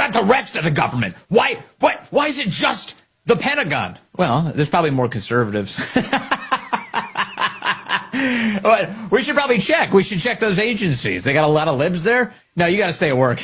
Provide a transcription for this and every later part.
about the rest of the government? Why is it just the Pentagon? Well, there's probably more conservatives. We should probably check. We should check those agencies. They got a lot of libs there? No, you got to stay at work.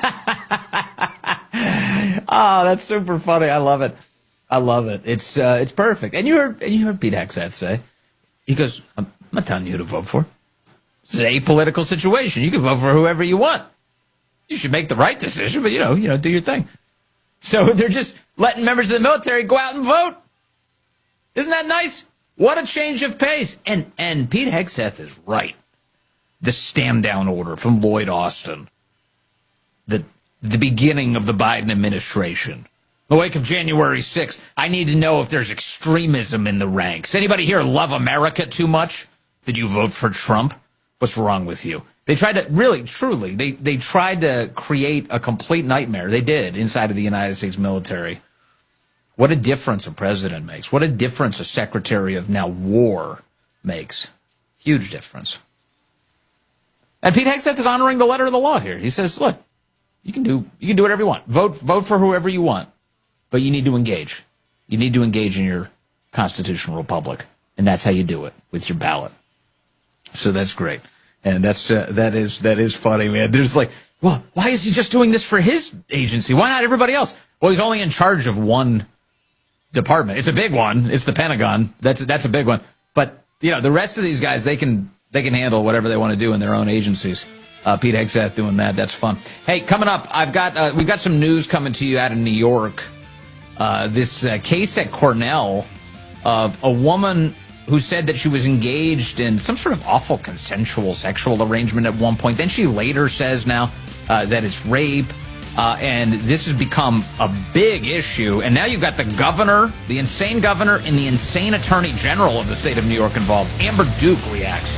Oh, that's super funny. I love it. I love it. It's perfect. And you heard Pete Hegseth say, he goes, I'm not telling you who to vote for. This is a political situation. You can vote for whoever you want. You should make the right decision, but, do your thing. So they're just letting members of the military go out and vote. Isn't that nice? What a change of pace. And Pete Hegseth is right. The stand-down order from Lloyd Austin. The beginning of the Biden administration. The wake of January 6th. I need to know if there's extremism in the ranks. Anybody here love America too much? Did you vote for Trump? What's wrong with you? They tried to, really, truly, they tried to create a complete nightmare. They did, inside of the United States military. What a difference a president makes. What a difference a secretary of war makes. Huge difference. And Pete Hegseth is honoring the letter of the law here. He says, look, you can do whatever you want. Vote for whoever you want. But you need to engage. You need to engage in your constitutional republic. And that's how you do it, with your ballot. So that's great. And that is funny, man. There's like, well, why is he just doing this for his agency? Why not everybody else? Well, he's only in charge of one department. It's a big one. It's the Pentagon. That's a big one. But, the rest of these guys, they can handle whatever they want to do in their own agencies. Pete Hegseth doing that. That's fun. Hey, coming up, we've got some news coming to you out of New York. This case at Cornell of a woman who said that she was engaged in some sort of awful consensual sexual arrangement at one point. Then she later says now that it's rape. And this has become a big issue. And now you've got the governor, the insane governor, and the insane attorney general of the state of New York involved. Amber Duke reacts.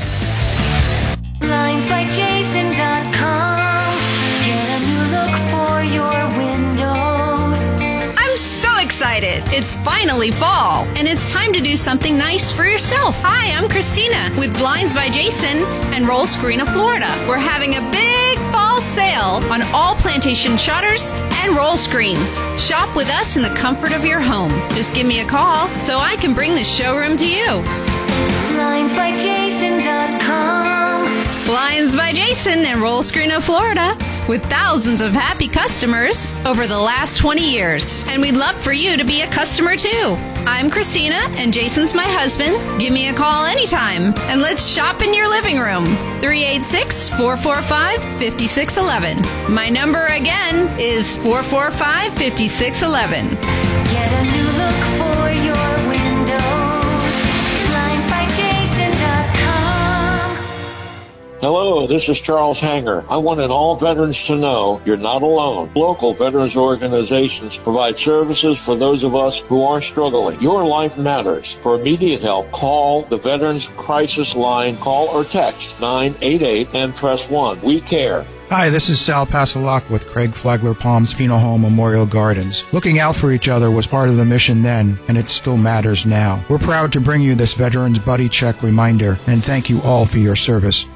BlindsByJason.com. Get a new look for your windows. I'm so excited. It's finally fall, and it's time to do something nice for yourself. Hi, I'm Christina with Blinds by Jason and Roll Screen of Florida. We're having a big fall sale on all plantation shutters and roll screens. Shop with us in the comfort of your home. Just give me a call so I can bring the showroom to you. BlindsByJason.com. Blinds by Jason and Roll Screen of Florida, with thousands of happy customers over the last 20 years. And we'd love for you to be a customer too. I'm Christina, and Jason's my husband. Give me a call anytime, and let's shop in your living room. 386-445-5611. My number again is 445-5611. Get a new look for your windows. BlindsByJason.com. Hello, this is Charles Hanger. I wanted all veterans to know you're not alone. Local veterans organizations provide services for those of us who are struggling. Your life matters. For immediate help, call the Veterans Crisis Line. Call or text 988 and press 1. We care. Hi, this is Sal Passalak with Craig Flagler Palms Funeral Home Memorial Gardens. Looking out for each other was part of the mission then, and it still matters now. We're proud to bring you this Veterans Buddy Check reminder, and thank you all for your service.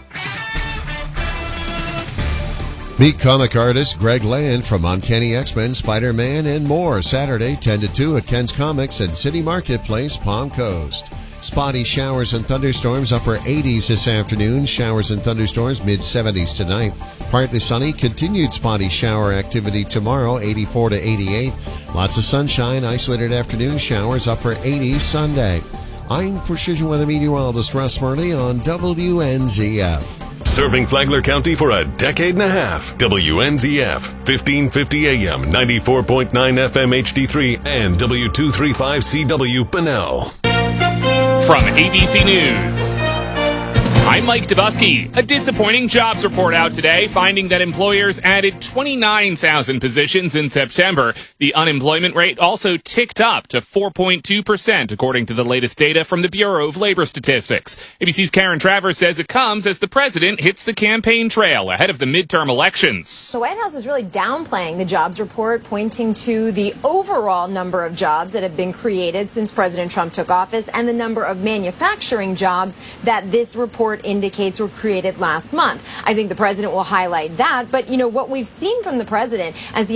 Meet comic artist Greg Land from Uncanny X-Men, Spider-Man, and more Saturday 10 to 2 at Ken's Comics and City Marketplace, Palm Coast. Spotty showers and thunderstorms, upper 80s this afternoon. Showers and thunderstorms, mid-70s tonight. Partly sunny, continued spotty shower activity tomorrow, 84 to 88. Lots of sunshine, isolated afternoon showers, upper 80s Sunday. I'm Precision Weather Meteorologist Russ Murley on WNZF. Serving Flagler County for a decade and a half. WNZF, 1550 AM, 94.9 FM HD3, and W235CW Bunnell. From ABC News, I'm Mike Dubusky. A disappointing jobs report out today, finding that employers added 29,000 positions in September. The unemployment rate also ticked up to 4.2%, according to the latest data from the Bureau of Labor Statistics. ABC's Karen Travers says it comes as the president hits the campaign trail ahead of the midterm elections. The White House is really downplaying the jobs report, pointing to the overall number of jobs that have been created since President Trump took office and the number of manufacturing jobs that this report indicates were created last month. I think the president will highlight that. But, what we've seen from the president as the